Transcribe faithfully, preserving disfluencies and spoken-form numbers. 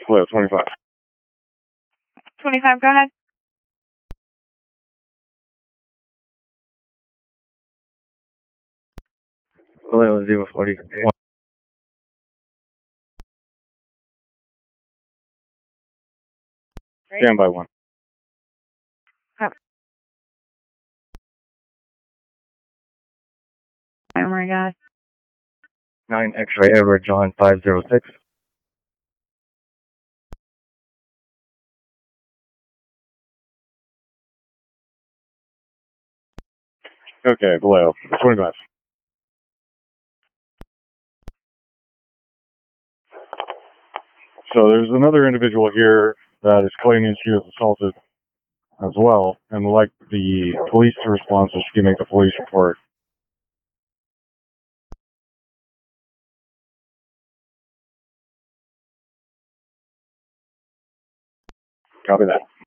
Hello, twenty-five. twenty-five, go ahead. Hello, zero forty. Stand by one. Oh. Oh my God. Nine X-ray Edward John five zero six. Okay, below. twenty-five. So there's another individual here that is claiming she was assaulted as well, and would like the police to respond so she can make a police report. Copy that.